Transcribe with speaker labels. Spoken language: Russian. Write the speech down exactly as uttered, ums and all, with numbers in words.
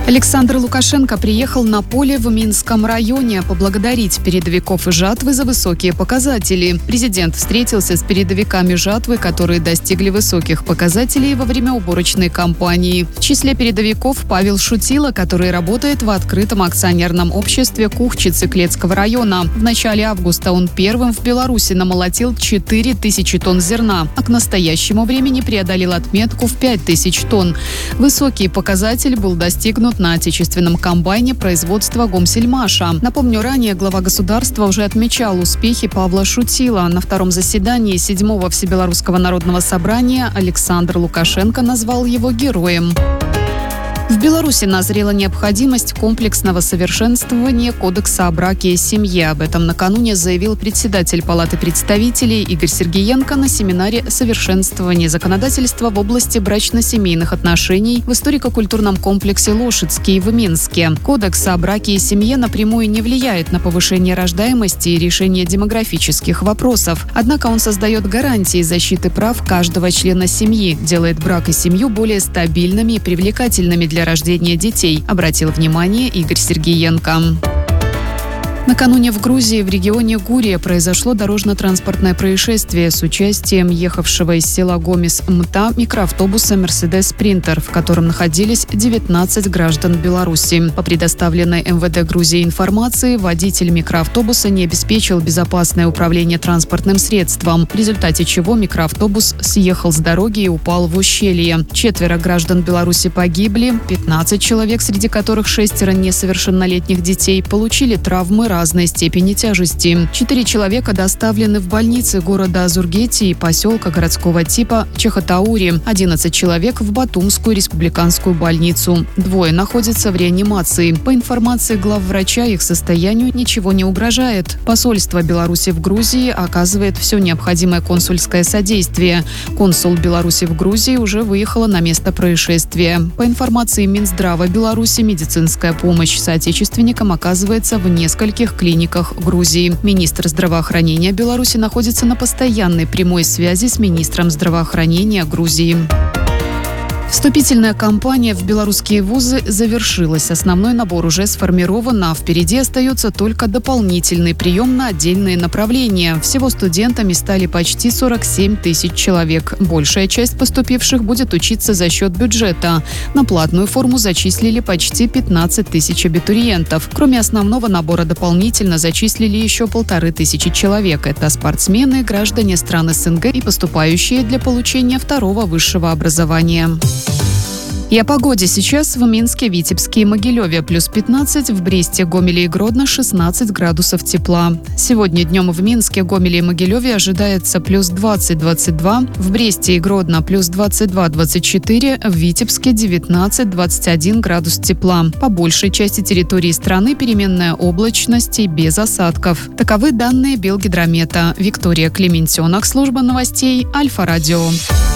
Speaker 1: Александр Лукашенко приехал на поле в Минском районе поблагодарить передовиков и жатвы за высокие показатели. Президент встретился с передовиками жатвы, которые достигли высоких показателей во время уборочной кампании. В числе передовиков Павел Шутила, который работает в открытом акционерном обществе Кухчицы Клецкого района. В начале августа он первым в Беларуси намолотил четыре тысячи тонн зерна, а к настоящему времени преодолел отметку в пять тысяч тонн. Высокий показатель был достигнут на отечественном комбайне производства Гомсельмаша. Напомню, ранее глава государства уже отмечал успехи Павла Шутила. На втором заседании седьмого Всебелорусского народного собрания Александр Лукашенко назвал его героем. В Беларуси назрела необходимость комплексного совершенствования Кодекса о браке и семье. Об этом накануне заявил председатель Палаты представителей Игорь Сергиенко на семинаре «Совершенствование законодательства в области брачно-семейных отношений» в историко-культурном комплексе «Лошадский» в Минске. Кодекс о браке и семье напрямую не влияет на повышение рождаемости и решение демографических вопросов. Однако он создает гарантии защиты прав каждого члена семьи, делает брак и семью более стабильными и привлекательными для для рождения детей, обратил внимание Игорь Сергиенко. Накануне в Грузии в регионе Гурия произошло дорожно-транспортное происшествие с участием ехавшего из села Гомес-Мта микроавтобуса «Мерседес Спринтер», в котором находились девятнадцать граждан Беларуси. По предоставленной эм вэ дэ Грузии информации, водитель микроавтобуса не обеспечил безопасное управление транспортным средством, в результате чего микроавтобус съехал с дороги и упал в ущелье. Четверо граждан Беларуси погибли, пятнадцать человек, среди которых шестеро несовершеннолетних детей, получили травмы разной степени тяжести. Четыре человека доставлены в больницы города Азургети и поселка городского типа Чехотаури. Одиннадцать человек в Батумскую республиканскую больницу. Двое находятся в реанимации. По информации главврача, их состоянию ничего не угрожает. Посольство Беларуси в Грузии оказывает все необходимое консульское содействие. Консул Беларуси в Грузии уже выехала на место происшествия. По информации Минздрава Беларуси, медицинская помощь соотечественникам оказывается в нескольких клиниках Грузии. Министр здравоохранения Беларуси находится на постоянной прямой связи с министром здравоохранения Грузии. Вступительная кампания в белорусские вузы завершилась. Основной набор уже сформирован, а впереди остается только дополнительный прием на отдельные направления. Всего студентами стали почти сорок семь тысяч человек. Большая часть поступивших будет учиться за счет бюджета. На платную форму зачислили почти пятнадцать тысяч абитуриентов. Кроме основного набора дополнительно зачислили еще полторы тысячи человек. Это спортсмены, граждане стран эс эн гэ и поступающие для получения второго высшего образования. И о погоде. Сейчас в Минске, Витебске и Могилеве плюс пятнадцать, в Бресте, Гомеле и Гродно шестнадцать градусов тепла. Сегодня днем в Минске, Гомеле и Могилеве ожидается плюс двадцать - двадцать два, в Бресте и Гродно плюс двадцать два - двадцать четыре, в Витебске девятнадцать - двадцать один градус тепла. По большей части территории страны переменная облачность и без осадков. Таковы данные Белгидромета. Виктория Клементьонок, служба новостей Альфа-Радио.